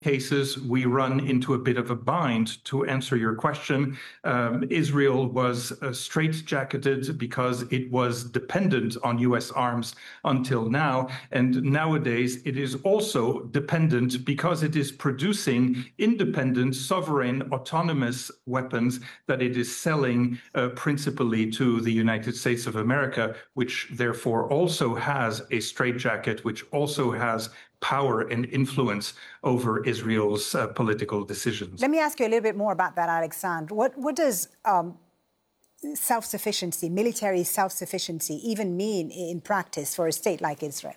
cases, we run into a bit of a bind. To answer your question, Israel was straitjacketed because it was dependent on U.S. arms until now. And nowadays, it is also dependent because it is producing independent, sovereign, autonomous weapons that it is selling principally to the United States of America, which therefore also has a straitjacket, which also has power and influence over Israel's political decisions. Let me ask you a little bit more about that, Alexandre. What does self-sufficiency, military self-sufficiency, even mean in practice for a state like Israel?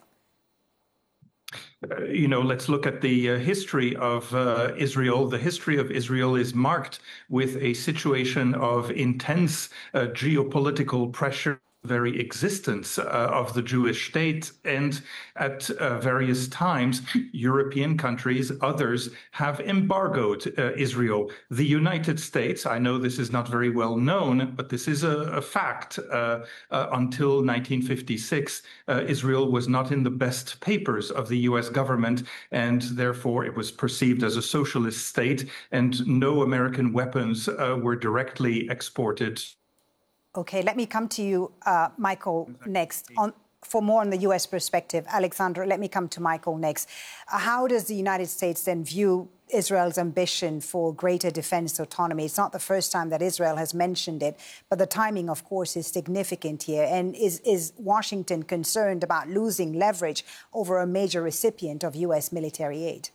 Let's look at the history of Israel. The history of Israel is marked with a situation of intense geopolitical pressure, very existence of the Jewish state, and at various times, European countries, others, have embargoed Israel. The United States, I know this is not very well known, but this is a fact. Until 1956, Israel was not in the best papers of the U.S. government, and therefore it was perceived as a socialist state, and no American weapons were directly exported. Okay, let me come to you, Michael, next. For more on the U.S. perspective, Alexandre, let me come to Michael next. How does the United States then view Israel's ambition for greater defense autonomy? It's not the first time that Israel has mentioned it, but the timing, of course, is significant here. And is Washington concerned about losing leverage over a major recipient of U.S. military aid?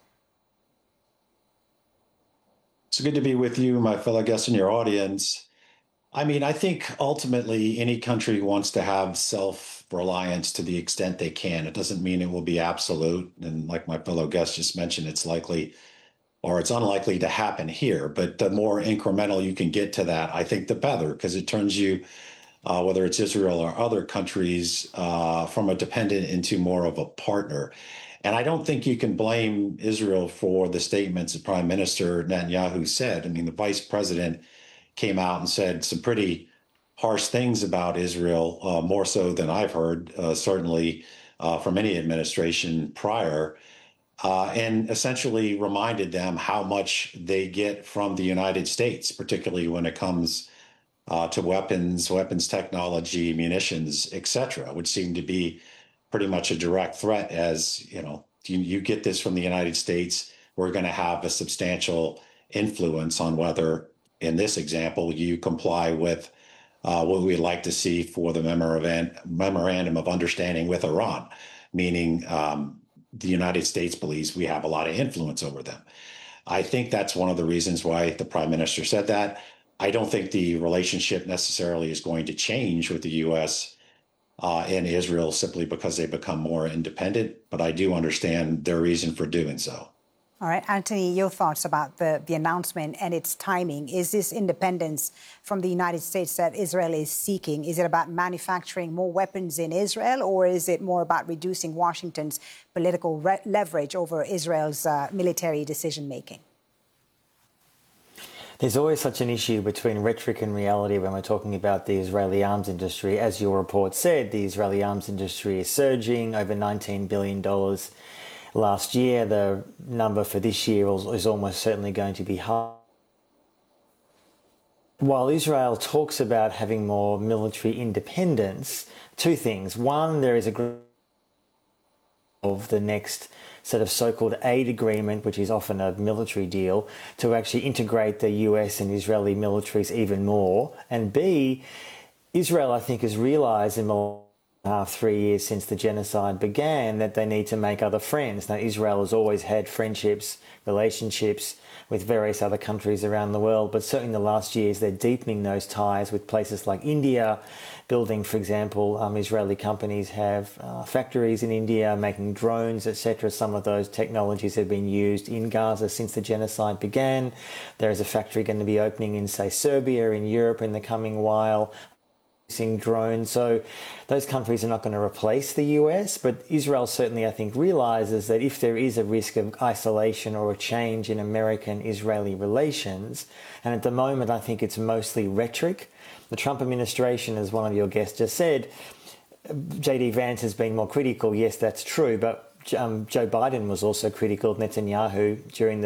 It's good to be with you, my fellow guests in your audience. I mean, I think ultimately any country wants to have self-reliance to the extent they can. It doesn't mean it will be absolute. And like my fellow guest just mentioned, it's likely or it's unlikely to happen here. But the more incremental you can get to that, I think the better, because it turns you, whether it's Israel or other countries, from a dependent into more of a partner. And I don't think you can blame Israel for the statements that Prime Minister Netanyahu said. I mean, the vice president came out and said some pretty harsh things about Israel, more so than I've heard, certainly from any administration prior, and essentially reminded them how much they get from the United States, particularly when it comes to weapons technology, munitions, et cetera, which seem to be pretty much a direct threat as, you get this from the United States, we're going to have a substantial influence on whether, in this example, you comply with what we'd like to see for the memorandum of understanding with Iran, meaning the United States believes we have a lot of influence over them. I think that's one of the reasons why the Prime Minister said that. I don't think the relationship necessarily is going to change with the U.S. And Israel simply because they become more independent, but I do understand their reason for doing so. All right, Anthony, your thoughts about the announcement and its timing. Is this independence from the United States that Israel is seeking? Is it about manufacturing more weapons in Israel, or is it more about reducing Washington's political leverage over Israel's military decision-making? There's always such an issue between rhetoric and reality when we're talking about the Israeli arms industry. As your report said, the Israeli arms industry is surging, over $19 billion. Last year, the number for this year is almost certainly going to be high. While Israel talks about having more military independence, two things. One, there is a of the next sort of so-called aid agreement, which is often a military deal, to actually integrate the US and Israeli militaries even more. And B, Israel, I think, has realised in the 3 years since the genocide began that they need to make other friends. Now, Israel has always had friendships, relationships with various other countries around the world, but certainly in the last years they're deepening those ties with places like India, building, for example, Israeli companies have factories in India making drones, etc. Some of those technologies have been used in Gaza since the genocide began. There is a factory going to be opening in, say, Serbia in Europe in the coming while, drones. So those countries are not going to replace the US, but Israel certainly, I think, realizes that if there is a risk of isolation or a change in American-Israeli relations, and at the moment I think it's mostly rhetoric. The Trump administration, as one of your guests just said, J.D. Vance has been more critical. Yes, that's true, but Joe Biden was also critical of Netanyahu during the